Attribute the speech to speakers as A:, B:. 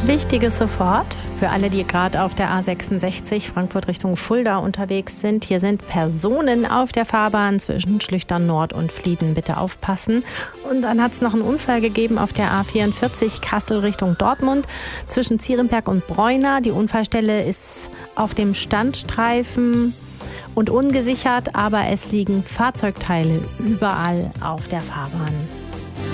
A: Wichtiges sofort für alle, die gerade auf der A66 Frankfurt Richtung Fulda unterwegs sind. Hier sind Personen auf der Fahrbahn zwischen Schlüchtern Nord und Flieden. Bitte aufpassen. Und dann hat es noch einen Unfall gegeben auf der A44 Kassel Richtung Dortmund zwischen Zierenberg und Breuna. Die Unfallstelle ist auf dem Standstreifen und ungesichert, aber es liegen Fahrzeugteile überall auf der Fahrbahn.